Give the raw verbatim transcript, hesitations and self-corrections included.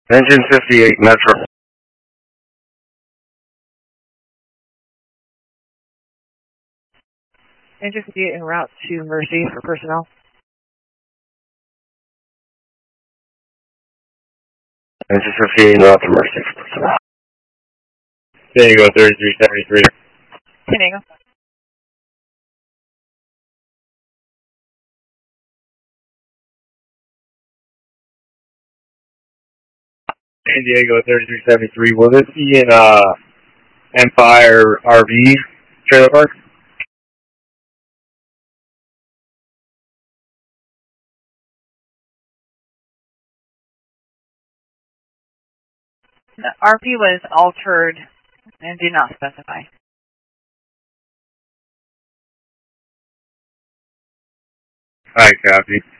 Engine fifty-eight Metro. Engine fifty-eight en route to Mercy for personnel. Engine fifty-eight en route to Mercy for personnel. San Diego thirty-three seventy-three. San Diego. San Diego thirty-three seventy-three. Will this be in uh, Empire R V trailer park? The R P was altered and did not specify. Alright, copy.